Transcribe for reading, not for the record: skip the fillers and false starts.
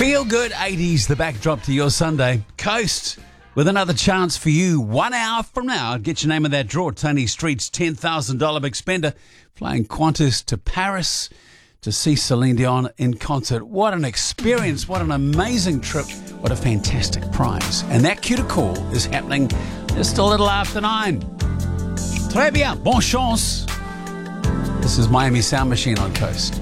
Feel good 80s, the backdrop to your Sunday. Coast with another chance for you 1 hour from now. Get your name in that draw. Tony Street's $10,000 big spender. Flying Qantas to Paris to see Celine Dion in concert. What an experience. What an amazing trip. What a fantastic prize. And that cue to call is happening just a little after 9. Très bien. Bonne chance. This is Miami Sound Machine on Coast.